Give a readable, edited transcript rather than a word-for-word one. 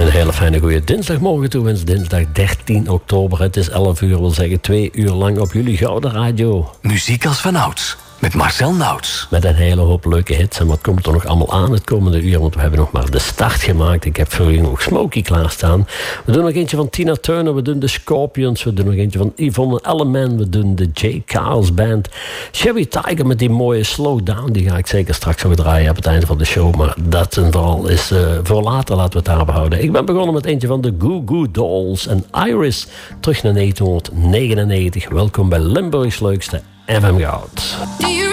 Een hele fijne goede dinsdagmorgen toewens. Dinsdag 13 oktober. Het is 11 uur, wil zeggen 2 uur lang op jullie gouden radio. Muziek als vanouds. Met Marcel Nauts. Met een hele hoop leuke hits. En wat komt er nog allemaal aan het komende uur? Want we hebben nog maar de start gemaakt. Ik heb voor jullie nog Smokey klaarstaan. We doen nog eentje van Tina Turner. We doen de Scorpions. We doen nog eentje van Yvonne Elliman. We doen de J. Carls Band. Chevy Tiger met die mooie Slow Down. Die ga ik zeker straks nog draaien op het einde van de show. Maar dat en vooral is voor later. Laten we het daar behouden. Ik ben begonnen met eentje van de Goo Goo Dolls en Iris. Terug naar 1999. Welkom bij Limburgs leukste FM Goud.